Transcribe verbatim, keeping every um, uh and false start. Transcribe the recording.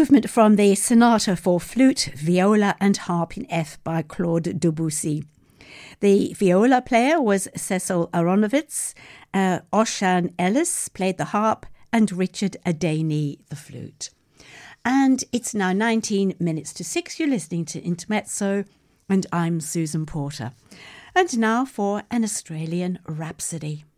movement from the Sonata for Flute, Viola and Harp in F by Claude Debussy. The viola player was Cecil Aronowitz, uh, Oshan Ellis played the harp, and Richard Adaney the flute. And it's now nineteen minutes to six. You're listening to Intermezzo, and I'm Susan Porter. And now for an Australian Rhapsody.